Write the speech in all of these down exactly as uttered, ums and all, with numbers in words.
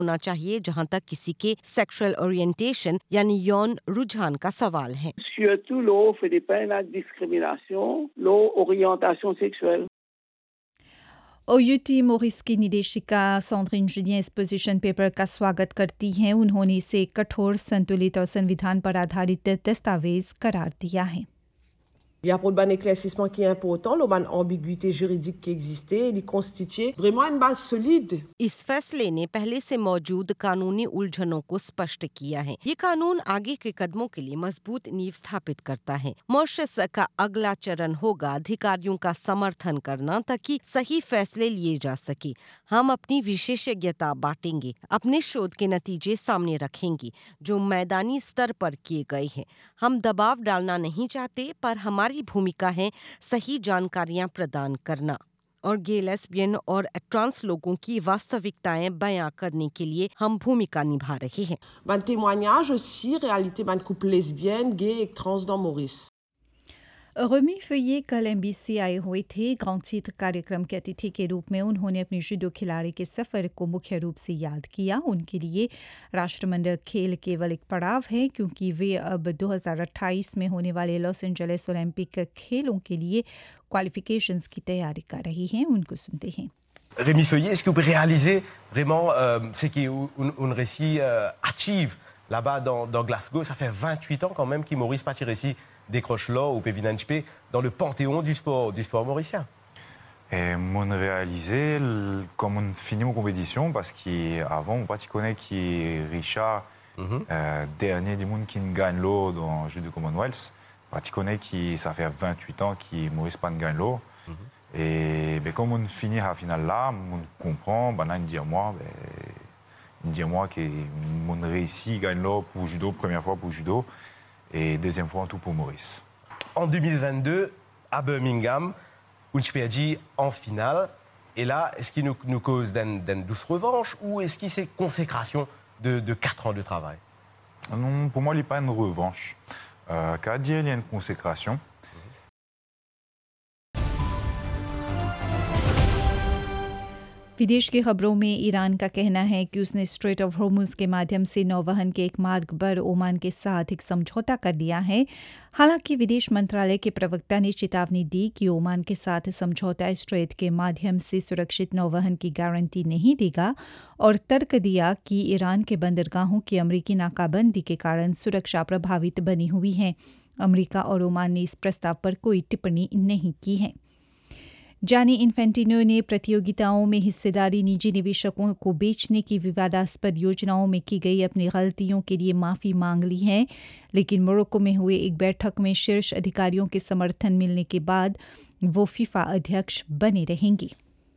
होना चाहिए जहां तक किसी के सेक्सुअल ओरिएंटेशन यानी यौन रुझान का सवाल है। Surtout l'eau fait des peines à discrimination, l'eau orientation sexuelle. OUT Morris की निदेशिका सैंड्रिन जुलियन इस पोजीशन पेपर का स्वागत करती हैं। उन्होंने इसे कठोर, संतुलित और संविधान पर आधारित दस्तावेज करार दिया है। Il y a pour un éclaircissement qui est important, l'oban ambiguïté juridique qui existait, il constituait vraiment une base solide. इस फैसले ने पहले से मौजूद कानूनी उलझनों को स्पष्ट किया है। ये कानून आगे के कदमों के लिए मजबूत नींव स्थापित करता है। मॉरिशस का अगला चरण होगा अधिकारियों का समर्थन करना ताकि सही फैसले लिए जा सके। हम अपनी विशेषज्ञता बांटेंगे, अपने शोध के नतीजे सामने रखेंगे जो मैदानी स्तर पर किए गए हैं। हम दबाव डालना नहीं चाहते, पर हमारी भूमिका है सही जानकारियां प्रदान करना और गे, लेस्बियन और ट्रांस लोगों की वास्तविकताएं बयां करने के लिए हम भूमिका निभा रहे हैं। Ben témoignage aussi, réalité ben couple lesbienne, gay et trans dans Maurice. Rummy फैये कल एमबीसी आए हुए थे। ग्रांड तीत्र कार्यक्रम के अतिथि के रूप में उन्होंने अपने जूडो खिलाड़ी के सफर को मुख्य रूप से याद किया। उनके लिए राष्ट्रमंडल खेल केवल एक पड़ाव है क्योंकि वे अब दो हज़ार अट्ठाईस में होने वाले लॉस एंजलिस ओलंपिक खेलों के लिए क्वालिफिकेशंस की तैयारी कर रही हैं। उनको सुनते हैं। Rémi Feuillet, est-ce que vous pouvez réaliser vraiment euh, ce qui est un, un récit euh, achieve là-bas dans, dans Glasgow? Ça fait vingt-huit ans quand même que Maurice Patir ici décroche là au P V N H P dans le panthéon du sport, du sport mauricien. Et mon réalisé comme on finit mon compétition parce qu'avant on pas connaît qui est Richard mm-hmm. euh, dernier du monde qui gagne l'eau dans le jeu du Commonwealth. Pas connaît qui ça fait vingt-huit ans qui Maurice Pan gagne l'eau. Mm-hmm. Et ben comme on finit à la finale là, on comprend ben là il dit moi ben il dit moi que mon réussi gagne l'eau pour judo première fois pour judo. Et deuxième fois en tout pour Maurice. En deux mille vingt-deux, à Birmingham, Unchpeaji en finale. Et là, est-ce qu'il nous, nous cause d'une douce revanche ou est-ce qu'il c'est consécration de, de quatre ans de travail? Non, pour moi, il n'y a pas une revanche. Euh, Qu'à dire, il y a une consécration. विदेश की खबरों में Iran का कहना है कि उसने straight of Hormuz के माध्यम से नौवहन के एक मार्ग पर ओमान के साथ एक समझौता कर लिया है। हालांकि विदेश मंत्रालय के प्रवक्ता ने चेतावनी दी कि ओमान के साथ समझौता स्ट्रेट के माध्यम से सुरक्षित नौवहन की गारंटी नहीं देगा और तर्क दिया कि ईरान के बंदरगाहों की अमरीकी नाकाबंदी के कारण सुरक्षा प्रभावित बनी हुई है। अमरीका और ओमान ने इस प्रस्ताव पर कोई टिप्पणी नहीं की है। जानी इन्फेंटिनो ने प्रतियोगिताओं में हिस्सेदारी निजी निवेशकों को बेचने की विवादास्पद योजनाओं में की गई अपनी गलतियों के लिए माफ़ी मांग ली है, लेकिन मोरक्को में हुए एक बैठक में शीर्ष अधिकारियों के समर्थन मिलने के बाद वो फीफा अध्यक्ष बने रहेंगी।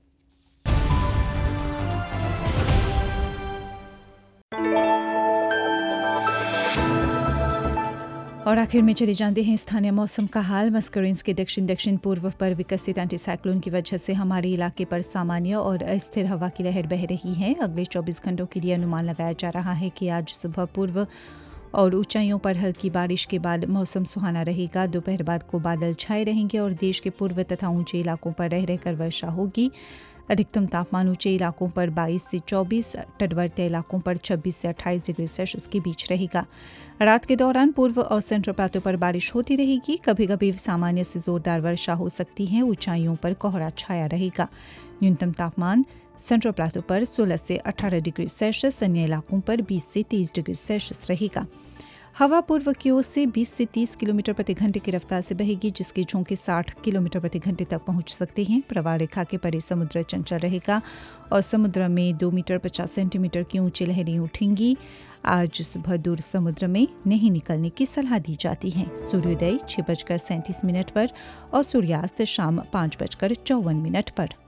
और आखिर में चले जाते हैं स्थानीय मौसम का हाल। मस्करेंस के दक्षिण दक्षिण पूर्व पर विकसित एंटीसाइक्लोन की वजह से हमारे इलाके पर सामान्य और अस्थिर हवा की लहर बह रही है। अगले चौबीस घंटों के लिए अनुमान लगाया जा रहा है कि आज सुबह पूर्व और ऊंचाइयों पर हल्की बारिश के बाद मौसम सुहाना रहेगा। दोपहर बाद को बादल छाए रहेंगे और देश के पूर्व तथा ऊंचे इलाकों पर रह रहकर वर्षा होगी। अधिकतम तापमान ऊंचे इलाकों पर बाईस से चौबीस, तटवर्ती इलाकों पर छब्बीस से अट्ठाईस डिग्री सेल्सियस के बीच रहेगा। रात के दौरान पूर्व और सेंट्रल प्लाटो पर बारिश होती रहेगी। कभी कभी सामान्य से जोरदार वर्षा हो सकती है। ऊंचाइयों पर कोहरा छाया रहेगा। न्यूनतम तापमान सेंट्रल प्लाटो पर सोलह से अठारह डिग्री सेल्सियस, अन्य इलाकों पर बीस से तीस डिग्री सेल्सियस रहेगा। हवा पूर्व की ओर से बीस से तीस किलोमीटर प्रति घंटे की रफ्तार से बहेगी, जिसके झोंके साठ किलोमीटर प्रति घंटे तक पहुंच सकते हैं। प्रवाह रेखा के परे समुद्र चंचल रहेगा और समुद्र में दो मीटर पचास सेंटीमीटर की ऊंची लहरें उठेंगी। आज सुबह दूर समुद्र में नहीं निकलने की सलाह दी जाती है। सूर्योदय छह बजकर सैंतीस मिनट पर और सूर्यास्त शाम पाँच बजकर चौवन मिनट पर।